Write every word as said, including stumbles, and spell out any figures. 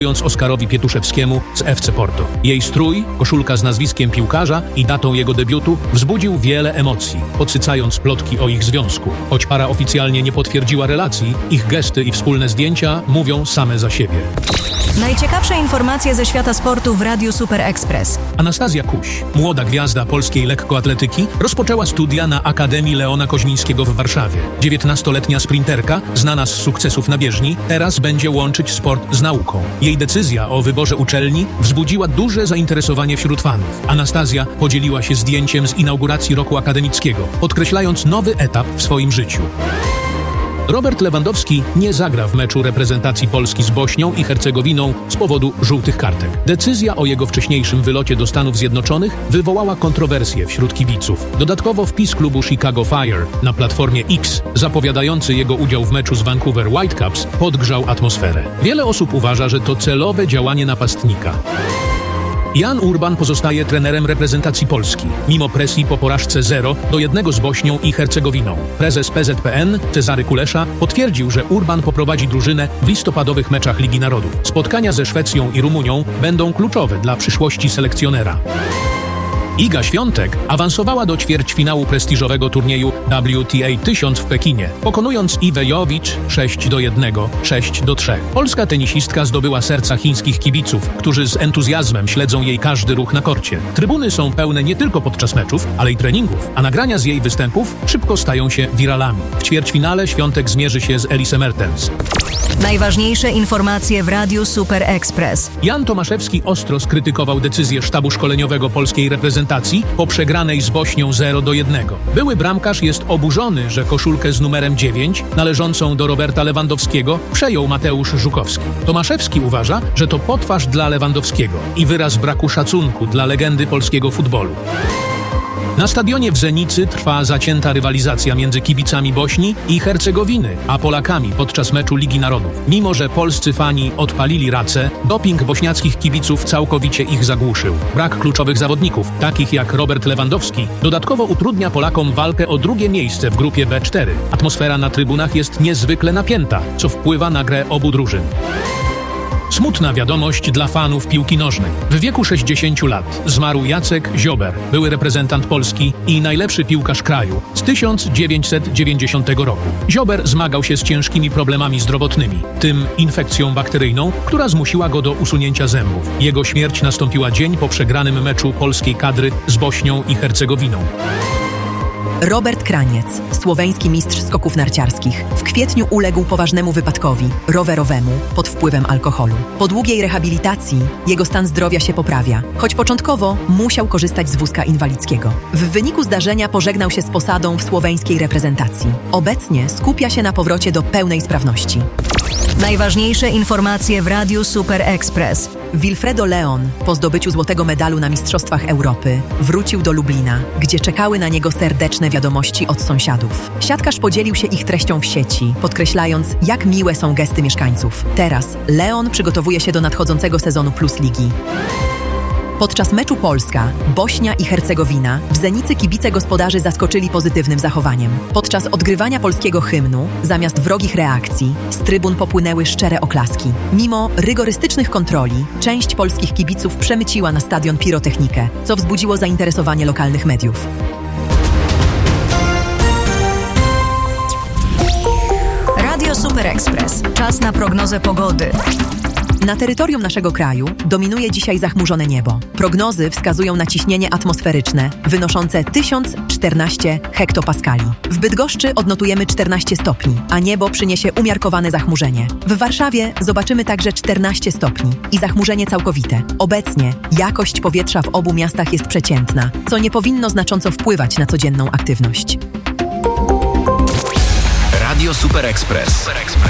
Oskarowi Pietuszewskiemu z F C Porto. Jej strój, koszulka z nazwiskiem piłkarza i datą jego debiutu wzbudził wiele emocji, podsycając plotki o ich związku. Choć para oficjalnie nie potwierdziła relacji, ich gesty i wspólne zdjęcia mówią same za siebie. Najciekawsze informacje ze świata sportu w Radiu Super Express. Anastazja Kuś, młoda gwiazda polskiej lekkoatletyki, rozpoczęła studia na Akademii Leona Koźmińskiego w Warszawie. dziewiętnastoletnia sprinterka, znana z sukcesów na bieżni, teraz będzie łączyć sport z nauką. Jej decyzja o wyborze uczelni wzbudziła duże zainteresowanie wśród fanów. Anastazja podzieliła się zdjęciem z inauguracji roku akademickiego, podkreślając nowy etap w swoim życiu. Robert Lewandowski nie zagra w meczu reprezentacji Polski z Bośnią i Hercegowiną z powodu żółtych kartek. Decyzja o jego wcześniejszym wylocie do Stanów Zjednoczonych wywołała kontrowersje wśród kibiców. Dodatkowo wpis klubu Chicago Fire na platformie X, zapowiadający jego udział w meczu z Vancouver Whitecaps, podgrzał atmosferę. Wiele osób uważa, że to celowe działanie napastnika. Jan Urban pozostaje trenerem reprezentacji Polski, mimo presji po porażce zero do jednego z Bośnią i Hercegowiną. Prezes P Z P N Cezary Kulesza potwierdził, że Urban poprowadzi drużynę w listopadowych meczach Ligi Narodów. Spotkania ze Szwecją i Rumunią będą kluczowe dla przyszłości selekcjonera. Iga Świątek awansowała do ćwierćfinału prestiżowego turnieju W T A tysiąc w Pekinie, pokonując Iwę Jowicz sześć do jednego, sześć do trzech. Polska tenisistka zdobyła serca chińskich kibiców, którzy z entuzjazmem śledzą jej każdy ruch na korcie. Trybuny są pełne nie tylko podczas meczów, ale i treningów, a nagrania z jej występów szybko stają się wiralami. W ćwierćfinale Świątek zmierzy się z Elisę Mertens. Najważniejsze informacje w Radiu Super Express. Jan Tomaszewski ostro skrytykował decyzję sztabu szkoleniowego polskiej reprezentacji po przegranej z Bośnią zero do jednego. Były bramkarz jest oburzony, że koszulkę z numerem dziewięć, należącą do Roberta Lewandowskiego, przejął Mateusz Żukowski. Tomaszewski uważa, że to potwarz dla Lewandowskiego i wyraz braku szacunku dla legendy polskiego futbolu. Na stadionie w Zenicy trwa zacięta rywalizacja między kibicami Bośni i Hercegowiny, a Polakami podczas meczu Ligi Narodów. Mimo że polscy fani odpalili racę, doping bośniackich kibiców całkowicie ich zagłuszył. Brak kluczowych zawodników, takich jak Robert Lewandowski, dodatkowo utrudnia Polakom walkę o drugie miejsce w grupie B cztery. Atmosfera na trybunach jest niezwykle napięta, co wpływa na grę obu drużyn. Smutna wiadomość dla fanów piłki nożnej. W wieku sześćdziesięciu lat zmarł Jacek Ziober, były reprezentant Polski i najlepszy piłkarz kraju z tysiąc dziewięćset dziewięćdziesiątego roku. Ziober zmagał się z ciężkimi problemami zdrowotnymi, w tym infekcją bakteryjną, która zmusiła go do usunięcia zębów. Jego śmierć nastąpiła dzień po przegranym meczu polskiej kadry z Bośnią i Hercegowiną. Robert Kraniec, słoweński mistrz skoków narciarskich, w kwietniu uległ poważnemu wypadkowi rowerowemu pod wpływem alkoholu. Po długiej rehabilitacji jego stan zdrowia się poprawia, choć początkowo musiał korzystać z wózka inwalidzkiego. W wyniku zdarzenia pożegnał się z posadą w słoweńskiej reprezentacji. Obecnie skupia się na powrocie do pełnej sprawności. Najważniejsze informacje w Radiu Super Express. Wilfredo Leon, po zdobyciu złotego medalu na Mistrzostwach Europy, wrócił do Lublina, gdzie czekały na niego serdeczne wiadomości od sąsiadów. Siatkarz podzielił się ich treścią w sieci, podkreślając, jak miłe są gesty mieszkańców. Teraz Leon przygotowuje się do nadchodzącego sezonu Plus Ligi. Podczas meczu Polska, Bośnia i Hercegowina w Zenicy kibice gospodarzy zaskoczyli pozytywnym zachowaniem. Podczas odgrywania polskiego hymnu, zamiast wrogich reakcji, z trybun popłynęły szczere oklaski. Mimo rygorystycznych kontroli, część polskich kibiców przemyciła na stadion pirotechnikę, co wzbudziło zainteresowanie lokalnych mediów. Radio Super Express. Czas na prognozę pogody. Na terytorium naszego kraju dominuje dzisiaj zachmurzone niebo. Prognozy wskazują na ciśnienie atmosferyczne wynoszące tysiąc czternaście hektopaskali. W Bydgoszczy odnotujemy czternaście stopni, a niebo przyniesie umiarkowane zachmurzenie. W Warszawie zobaczymy także czternaście stopni i zachmurzenie całkowite. Obecnie jakość powietrza w obu miastach jest przeciętna, co nie powinno znacząco wpływać na codzienną aktywność. Radio Super Express.